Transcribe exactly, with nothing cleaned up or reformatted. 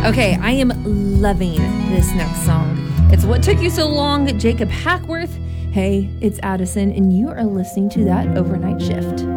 Okay, I am loving this next song. It's What Took You So Long, Jacob Hackworth. Hey, it's Addison, and you are listening to That Overnight Shift.